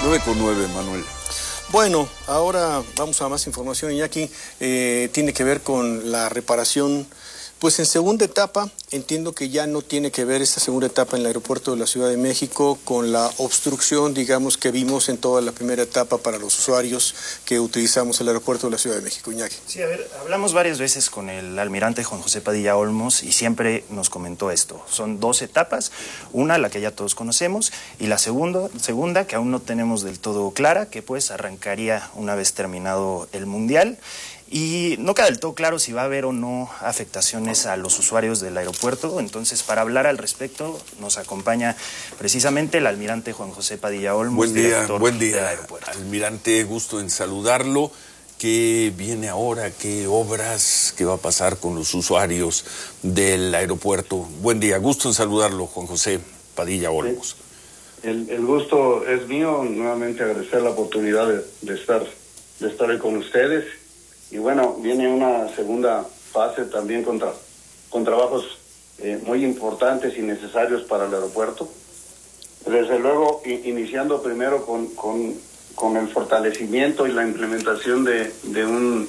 9:09, Manuel. Bueno, ahora vamos a más información, Iñaki. Tiene que ver con la reparación. Pues en segunda etapa, entiendo que ya no tiene que ver esta segunda etapa en el aeropuerto de la Ciudad de México con la obstrucción, digamos, que vimos en toda la primera etapa para los usuarios que utilizamos el aeropuerto de la Ciudad de México. Iñaki. Sí, a ver, hablamos varias veces con el almirante Juan José Padilla Olmos y siempre nos comentó esto. Son dos etapas, una la que ya todos conocemos y la segunda que aún no tenemos del todo clara, que pues arrancaría una vez terminado el Mundial. Y no queda del todo claro si va a haber o no afectaciones a los usuarios del aeropuerto. Entonces, para hablar al respecto, nos acompaña precisamente el almirante Juan José Padilla Olmos, director del aeropuerto. Almirante, gusto en saludarlo. ¿Qué viene ahora? ¿Qué obras? ¿Qué va a pasar con los usuarios del aeropuerto? Buen día, gusto en saludarlo, Juan José Padilla Olmos. Sí. El gusto es mío, nuevamente agradecer la oportunidad de estar hoy con ustedes. Y bueno, viene una segunda fase también con trabajos muy importantes y necesarios para el aeropuerto. Desde luego, iniciando primero con el fortalecimiento y la implementación de un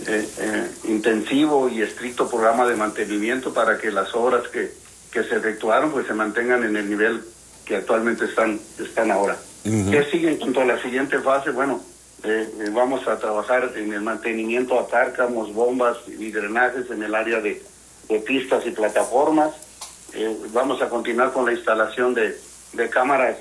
intensivo y estricto programa de mantenimiento para que las obras que se efectuaron pues se mantengan en el nivel que actualmente están ahora. ¿Qué sigue en cuanto a la siguiente fase? Bueno, vamos a trabajar en el mantenimiento a cárcamos, bombas y drenajes en el área de pistas y plataformas. Vamos a continuar con la instalación de cámaras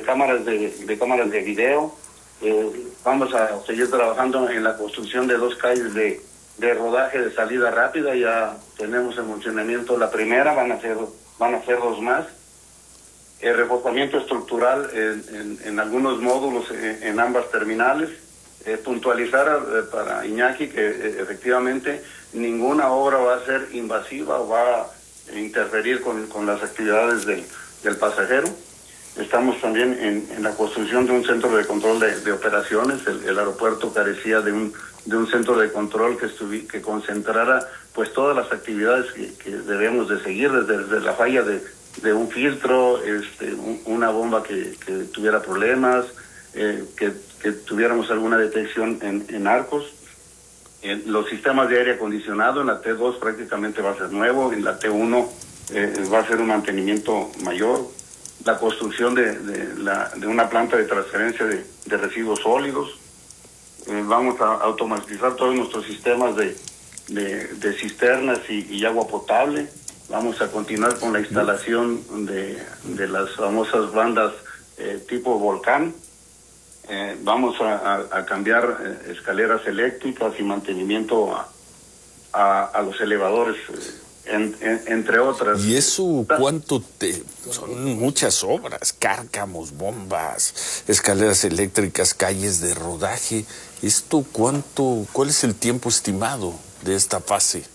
de video. Vamos a seguir trabajando en la construcción de 2 calles de rodaje de salida rápida. Ya tenemos en funcionamiento la primera, van a ser 2 más. El reforzamiento estructural en algunos módulos en ambas terminales. Puntualizar para Iñaki que efectivamente ninguna obra va a ser invasiva o va a interferir con las actividades del pasajero. Estamos también en la construcción de un centro de control de operaciones. El aeropuerto carecía de un centro de control que concentrara pues todas las actividades que debemos de seguir, desde la falla de un filtro, una bomba que tuviera problemas, que tuviéramos alguna detección en arcos. Los sistemas de aire acondicionado en la T2 prácticamente va a ser nuevo, en la T1 va a ser un mantenimiento mayor. La construcción de una planta de transferencia de residuos sólidos. Vamos a automatizar todos nuestros sistemas de cisternas y agua potable. Vamos a continuar con la instalación de las famosas bandas tipo volcán. Vamos a cambiar escaleras eléctricas y mantenimiento a los elevadores, entre otras. ¿Y eso cuánto son muchas obras? Cárcamos, bombas, escaleras eléctricas, calles de rodaje. ¿Esto cuál es el tiempo estimado de esta fase?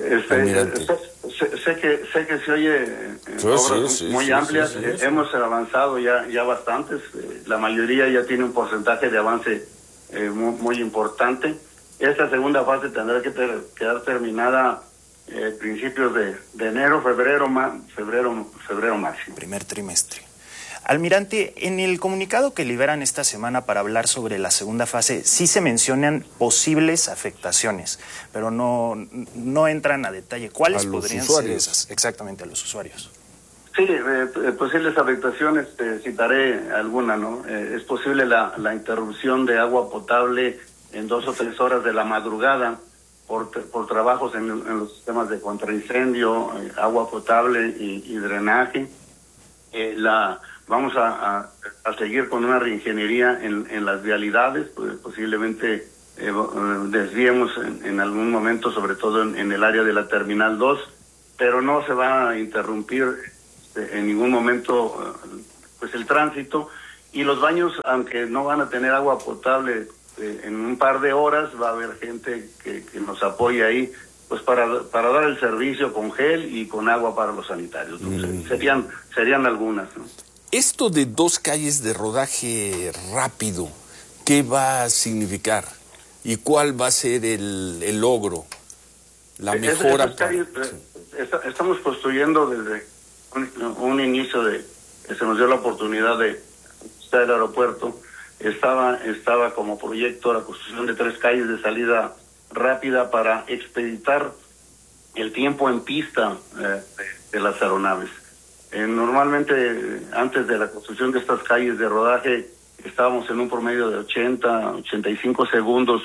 Sé que se oye obras muy amplias. Hemos avanzado ya bastantes. La mayoría ya tiene un porcentaje de avance muy importante. Esta segunda fase tendrá que quedar terminada principios de enero, febrero máximo. Primer trimestre. Almirante, en el comunicado que liberan esta semana para hablar sobre la segunda fase, sí se mencionan posibles afectaciones, pero no entran a detalle. ¿Cuáles podrían ser esas? Exactamente, a los usuarios. Sí, posibles afectaciones, citaré alguna, ¿no? Es posible la interrupción de agua potable en 2 o 3 horas de la madrugada por trabajos en los sistemas de contraincendio, agua potable y drenaje. Vamos a seguir con una reingeniería en las vialidades, pues posiblemente desviemos en algún momento, sobre todo en el área de la Terminal 2, pero no se va a interrumpir en ningún momento pues el tránsito. Y los baños, aunque no van a tener agua potable en un par de horas, va a haber gente que nos apoye ahí pues para dar el servicio con gel y con agua para los sanitarios. Serían algunas, ¿no? Esto de 2 calles de rodaje rápido, ¿qué va a significar? ¿Y cuál va a ser el logro? La mejora. Estamos construyendo desde un inicio que se nos dio la oportunidad de estar el aeropuerto. estaba como proyecto la construcción de 3 calles de salida rápida para expeditar el tiempo en pista de las aeronaves. Normalmente, antes de la construcción de estas calles de rodaje, estábamos en un promedio de 85 segundos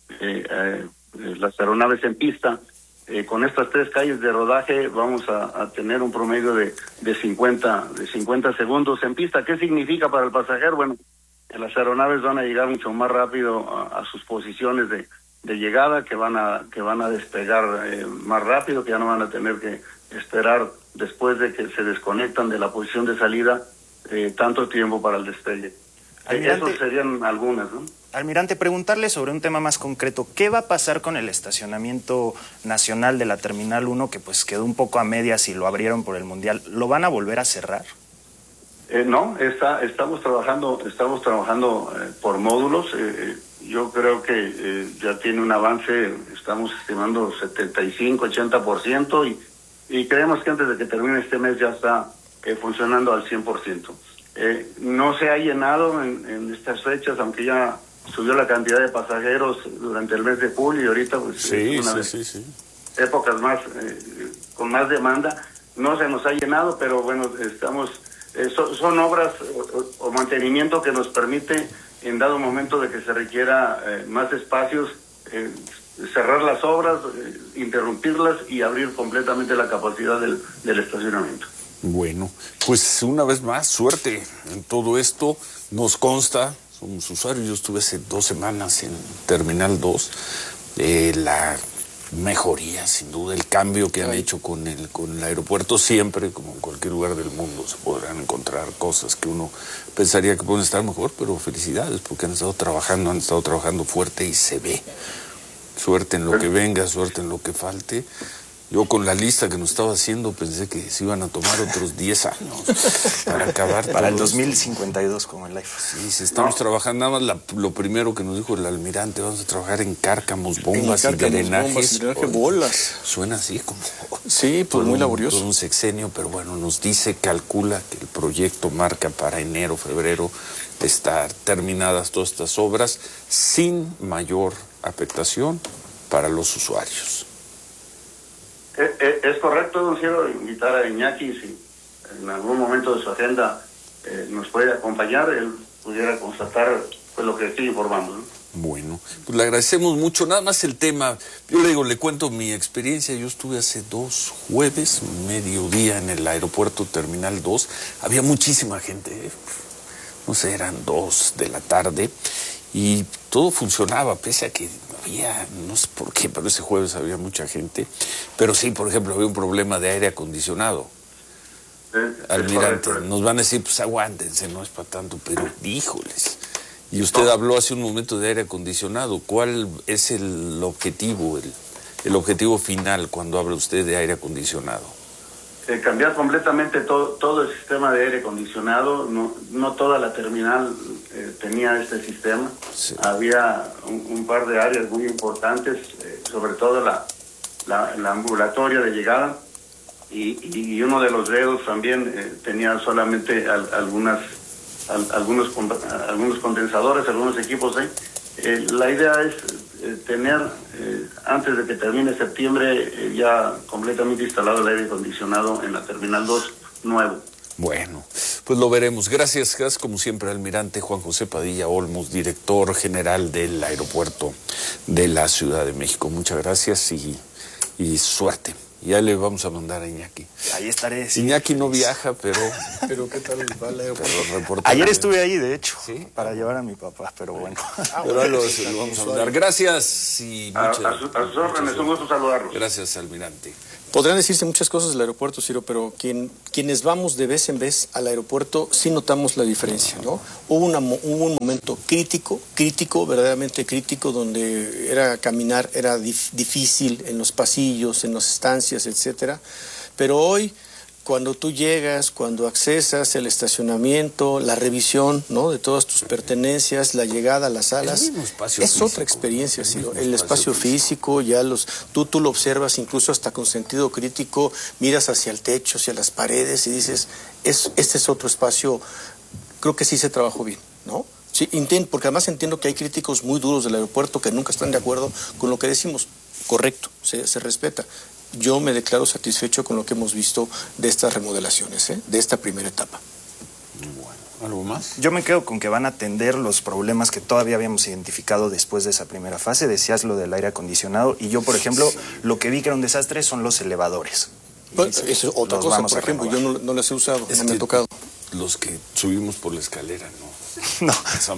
las aeronaves en pista. Con estas 3 calles de rodaje vamos a tener un promedio de 50 segundos en pista. ¿Qué significa para el pasajero? Bueno, las aeronaves van a llegar mucho más rápido a sus posiciones de llegada, que van a despegar más rápido, que ya no van a tener que esperar después de que se desconectan de la posición de salida tanto tiempo para el despegue. Esos serían algunas, ¿no? Almirante, preguntarle sobre un tema más concreto. ¿Qué va a pasar con el estacionamiento nacional de la Terminal 1, que pues quedó un poco a medias y lo abrieron por el Mundial? ¿Lo van a volver a cerrar? No, estamos trabajando por módulos. Yo creo que ya tiene un avance, estamos estimando 75-80%, y creemos que antes de que termine este mes ya está funcionando al 100%. No se ha llenado en estas fechas, aunque ya subió la cantidad de pasajeros durante el mes de julio, y ahorita pues sí, es una sí. épocas más con más demanda. No se nos ha llenado, pero bueno, estamos son obras o mantenimiento que nos permite, en dado momento de que se requiera más espacios, cerrar las obras, interrumpirlas y abrir completamente la capacidad del estacionamiento. Bueno, pues una vez más, suerte en todo esto. Nos consta, somos usuarios, yo estuve hace 2 semanas en Terminal 2, la mejoría, sin duda, el cambio que han hecho con el aeropuerto. Siempre, como en cualquier lugar del mundo, se podrán encontrar cosas que uno pensaría que pueden estar mejor, pero felicidades, porque han estado trabajando fuerte y se ve. Suerte en lo que venga, suerte en lo que falte. Yo, con la lista que nos estaba haciendo, pensé que se iban a tomar otros 10 años para acabar. Para el 2052, como el iPhone. Sí, estamos trabajando. Nada más lo primero que nos dijo el almirante: vamos a trabajar en cárcamos, bombas y drenajes. Bolas. Suena así como... Sí, pues muy laborioso. Todo un sexenio, pero bueno, nos calcula que el proyecto marca para enero, febrero, estar terminadas todas estas obras sin mayor afectación para los usuarios. Es correcto, don Ciro, invitar a Iñaki, si en algún momento de su agenda nos puede acompañar, él pudiera constatar pues lo que estoy informando, ¿no? Bueno, pues le agradecemos mucho. Nada más el tema, yo le cuento mi experiencia. Yo estuve hace 2 jueves, mediodía, en el aeropuerto Terminal 2. Había muchísima gente, no sé, eran 2 de la tarde, y todo funcionaba, pese a que había, no sé por qué, pero ese jueves había mucha gente. Pero sí, por ejemplo, había un problema de aire acondicionado. Almirante, nos van a decir, pues aguántense, no es para tanto, pero híjoles. Y usted habló hace un momento de aire acondicionado. ¿Cuál es el objetivo, el objetivo final cuando habla usted de aire acondicionado? Cambiar completamente todo el sistema de aire acondicionado. No toda la terminal tenía este sistema. Sí. Había un par de áreas muy importantes, sobre todo la ambulatoria de llegada, y uno de los dedos también tenía solamente algunos condensadores, algunos equipos ahí. La idea es tener, antes de que termine septiembre, ya completamente instalado el aire acondicionado en la Terminal 2 nuevo. Bueno, pues lo veremos. Gracias, como siempre, almirante Juan José Padilla Olmos, director general del aeropuerto de la Ciudad de México. Muchas gracias y suerte. Ya le vamos a mandar a Iñaki. Ahí estaré. Sí, Iñaki no viaja, pero ¿qué tal va el aeropuerto? Ayer estuve ahí, de hecho, ¿sí? Para llevar a mi papá, pero bueno. Pero lo vamos a mandar. Gracias y a sus órdenes, un gusto saludarlos. Gracias, almirante. Podrán decirse muchas cosas del aeropuerto, Ciro, pero quienes vamos de vez en vez al aeropuerto sí notamos la diferencia, ¿no? Hubo un momento crítico, verdaderamente crítico, donde caminar era difícil en los pasillos, en las estancias, etcétera. Pero hoy, cuando tú llegas, cuando accesas el estacionamiento, la revisión, ¿no?, de todas tus pertenencias, la llegada a las salas, es otra experiencia, ¿sí? El espacio físico, ya tú lo observas incluso hasta con sentido crítico, miras hacia el techo, hacia las paredes y dices, este es otro espacio. Creo que sí se trabajó bien, ¿no? Sí, porque además entiendo que hay críticos muy duros del aeropuerto que nunca están de acuerdo con lo que decimos. Correcto, se respeta. Yo me declaro satisfecho con lo que hemos visto de estas remodelaciones, de esta primera etapa. Bueno, ¿algo más? Yo me quedo con que van a atender los problemas que todavía habíamos identificado después de esa primera fase. Decías lo del aire acondicionado y yo, por ejemplo, lo que vi que era un desastre son los elevadores. Bueno, eso es otra cosa, por ejemplo, yo no las he usado, no me ha tocado. Los que subimos por la escalera, no. No.